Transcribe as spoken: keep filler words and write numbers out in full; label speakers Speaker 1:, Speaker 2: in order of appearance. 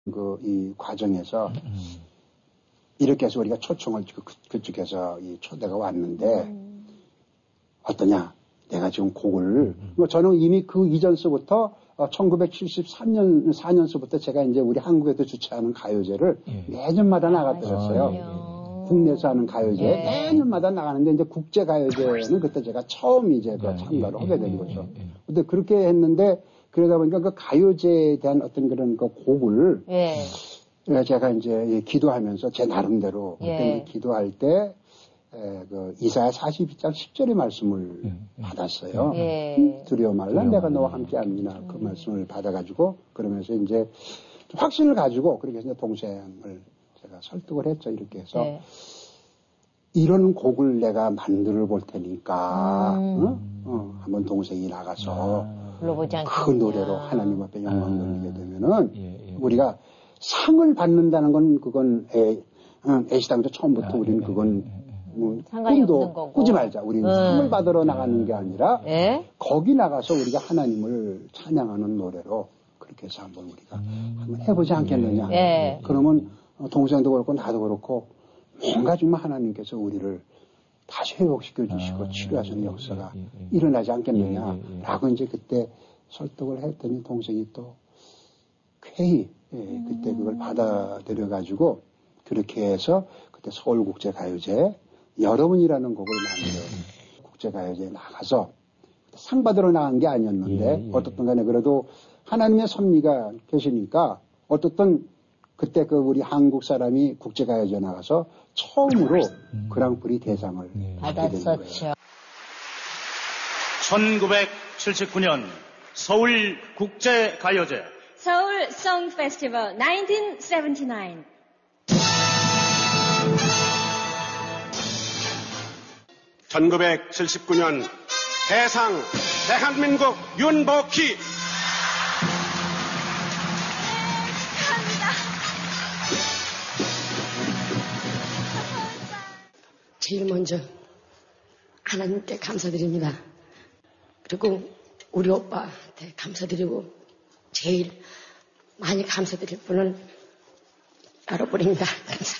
Speaker 1: 그, 이 과정에서 음. 이렇게 해서 우리가 초청을 그, 그쪽에서 이 초대가 왔는데 음. 어떠냐? 내가 지금 곡을, 음. 뭐 저는 이미 그 이전서부터 어, 천구백칠십삼 년, 사 년서부터 제가 이제 우리 한국에서 주최하는 가요제를 예. 매년마다 나갔더랬어요. 아, 예. 국내에서 하는 가요제 예. 매년마다 나가는데 이제 국제가요제는 그때 제가 처음 이제 그 참가를 예. 하게 된 거죠. 예. 근데 그렇게 했는데 그러다 보니까 그 가요제에 대한 어떤 그런 그 곡을 예. 제가 이제 기도하면서 제 나름대로 그때 예. 기도할 때 에, 그 이사야 사십이 장 십 절의 말씀을 예. 받았어요. 예. 두려워 말라 내가 너와 함께 합니다. 음. 그 말씀을 받아가지고 그러면서 이제 확신을 가지고 그렇게 해서 동생을 제가 설득을 했죠. 이렇게 해서 예. 이런 곡을 내가 만들어 볼 테니까 음. 어? 어, 한번 동생이 나가서 아. 그 노래로 하나님 앞에 영광 돌리게 아. 되면은 예, 예. 우리가 상을 받는다는 건 그건 애, 어, 애시당초 처음부터 아, 우리는 그건 예, 예. 음, 꿈도 꾸지 말자. 우리는 음. 상을 받으러 나가는 게 아니라 예? 거기 나가서 우리가 하나님을 찬양하는 노래로 그렇게 해서 한번 우리가 음. 한번 해보지 않겠느냐. 예. 그러면 동생도 그렇고 나도 그렇고 뭔가 정말 하나님께서 우리를 다시 회복시켜 주시고 아, 치료하시는 역사가 예, 예, 예. 일어나지 않겠느냐라고 예, 예, 예. 이제 그때 설득을 했더니 동생이 또 쾌히 예, 그때 그걸 받아들여 가지고 그렇게 해서 그때 서울국제가요제 여러분이라는 곡을 만들어 국제가요제에 나가서 상 받으러 나간 게 아니었는데 예, 예. 어떻든 간에 그래도 하나님의 섭리가 계시니까 어떻든 그때 그 우리 한국 사람이 국제가요제에 나가서 처음으로 음. 그랑프리 대상을 예. 받게 된 거예요.
Speaker 2: 천구백칠십구 년 서울 국제가요제
Speaker 3: 서울 송 페스티벌 천구백칠십구
Speaker 4: 천구백칠십구 년 대상 대한민국 윤복희
Speaker 5: 제일 먼저 하나님께 감사드립니다. 그리고 우리 오빠한테 감사드리고 제일 많이 감사드릴 분은 여러분입니다. 감사합니다.